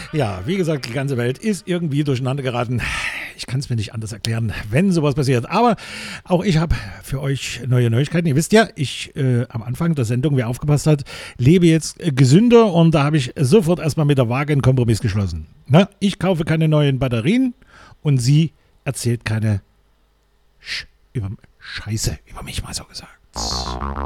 Ja, wie gesagt, die ganze Welt ist irgendwie durcheinander geraten. Ich kann es mir nicht anders erklären, wenn sowas passiert. Aber auch ich habe für euch neue Neuigkeiten. Ihr wisst ja, ich am Anfang der Sendung, wer aufgepasst hat, lebe jetzt gesünder und da habe ich sofort erstmal mit der Waage einen Kompromiss geschlossen. Na, ich kaufe keine neuen Batterien und sie erzählt keine Scheiße über mich, mal so gesagt.